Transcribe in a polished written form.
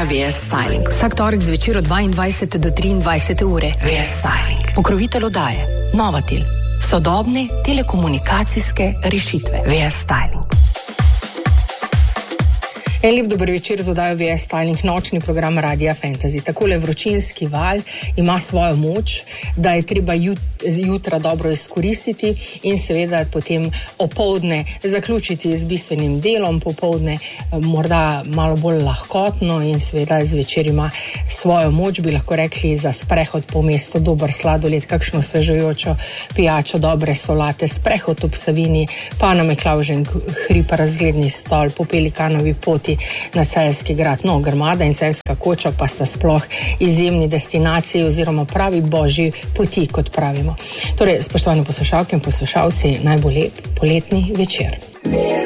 VS Styling. Vsak torek zvečer od 22 do 23 ure. VS Styling. Pokrovitelj oddaje Novatel. Sodobne telekomunikacijske rešitve. VS Styling. En lep dober večer z oddajo VS Styling, nočni program Radia Fantasy. Takole vročinski val ima svojo moč, da je treba jutra dobro izkoristiti in seveda potem opoldne zaključiti z bistvenim delom, popoldne morda malo bolj lahkotno in seveda zvečer ima svojo moč, bi lahko rekli, za sprehod po mestu, dober sladoled, kakšno osvežujočo pijačo, dobre solate, sprehod ob Savini, pa na Miklavžen hrib, razgledni stol, po Pelikanovi poti na Celjski grad. No, Grmada in Celjska koča pa sta sploh izjemni destinaciji oziroma pravi božji poti, kot pravimo. Torej, spoštovane poslušalke in poslušalci, najbolj lep poletni večer.